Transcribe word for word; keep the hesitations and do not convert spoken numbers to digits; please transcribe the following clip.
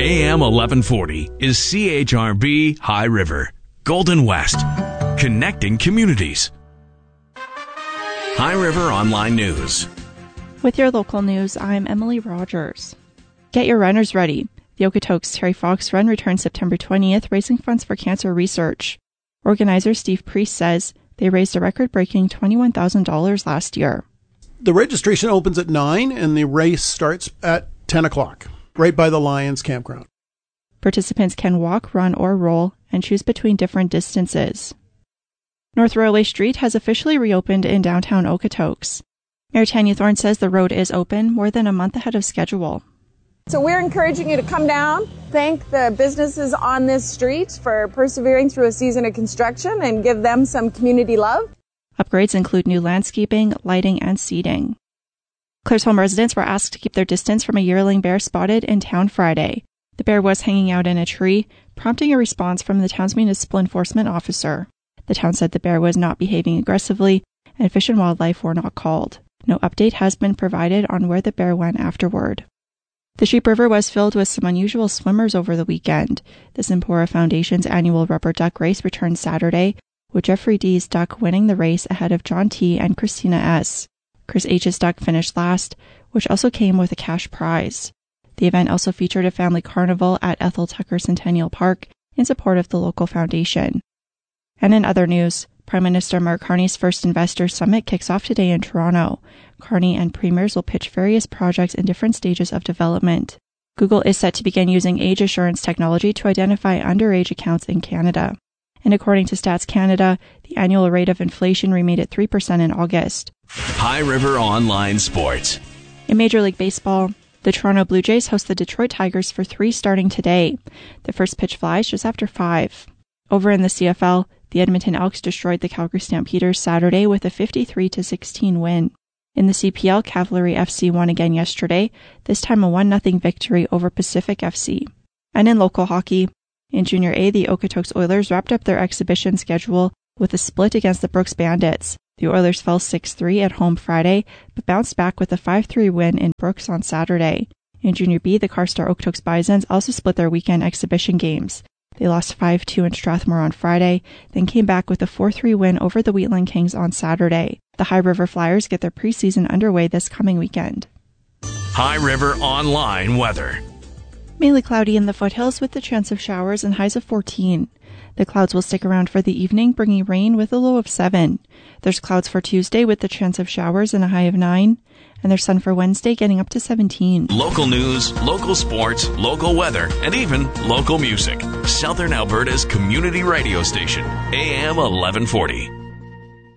A M eleven forty is C H R B High River, Golden West, connecting communities. High River Online News. With your local news, I'm Emily Rogers. Get your runners ready. The Okotoks Terry Fox Run returns September twentieth, raising funds for cancer research. Organizer Steve Priest says they raised a record-breaking twenty-one thousand dollars last year. The registration opens at nine and the race starts at ten o'clock, right by the Lions campground. Participants can walk, run, or roll and choose between different distances. North Railway Street has officially reopened in downtown Okotoks. Mayor Tanya Thorne says the road is open more than a month ahead of schedule. So we're encouraging you to come down, thank the businesses on this street for persevering through a season of construction and give them some community love. Upgrades include new landscaping, lighting, and seating. Claresholm residents were asked to keep their distance from a yearling bear spotted in town Friday. The bear was hanging out in a tree, prompting a response from the town's municipal enforcement officer. The town said the bear was not behaving aggressively, and Fish and Wildlife were not called. No update has been provided on where the bear went afterward. The Sheep River was filled with some unusual swimmers over the weekend. The Simpora Foundation's annual rubber duck race returned Saturday, with Jeffrey D's duck winning the race ahead of John T. and Christina S. Chris H's duck finished last, which also came with a cash prize. The event also featured a family carnival at Ethel Tucker Centennial Park in support of the local foundation. And in other news, Prime Minister Mark Carney's first investor summit kicks off today in Toronto. Carney and premiers will pitch various projects in different stages of development. Google is set to begin using age assurance technology to identify underage accounts in Canada. And according to Stats Canada, the annual rate of inflation remained at three percent in August. High River Online Sports. In Major League Baseball, the Toronto Blue Jays host the Detroit Tigers for three starting today. The first pitch flies just after five. Over in the C F L, the Edmonton Elks destroyed the Calgary Stampeders Saturday with a fifty-three to sixteen win. In the C P L, Cavalry F C won again yesterday, this time a one nothing victory over Pacific F C. And in local hockey, in Junior A, the Okotoks Oilers wrapped up their exhibition schedule with a split against the Brooks Bandits. The Oilers fell six three at home Friday, but bounced back with a five three win in Brooks on Saturday. In Junior B, the Carstar Okotoks Bisons also split their weekend exhibition games. They lost five two in Strathmore on Friday, then came back with a four three win over the Wheatland Kings on Saturday. The High River Flyers get their preseason underway this coming weekend. High River Online Weather. Mainly cloudy in the foothills with the chance of showers and highs of fourteen. The clouds will stick around for the evening, bringing rain with a low of seven. There's clouds for Tuesday with the chance of showers and a high of nine. And there's sun for Wednesday getting up to seventeen. Local news, local sports, local weather, and even local music. Southern Alberta's community radio station, A M eleven forty.